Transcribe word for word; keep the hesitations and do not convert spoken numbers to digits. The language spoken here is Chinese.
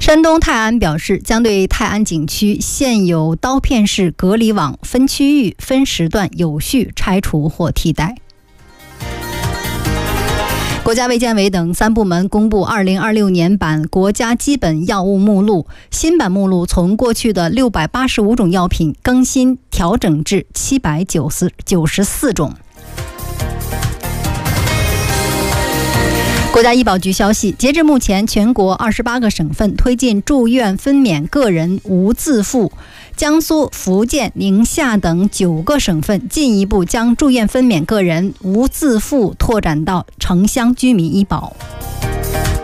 山东泰安表示，将对泰安景区现有刀片式隔离网分区域、分时段有序拆除或替代。国家卫健委等三部门公布二零二六年版国家基本药物目录，新版目录从过去的六百八十五种药品更新调整至七百九十四种。国家医保局消息，截至目前，全国二十八个省份推进住院分娩个人无自付，江苏、福建、宁夏等九个省份进一步将住院分娩个人无自付拓展到城乡居民医保。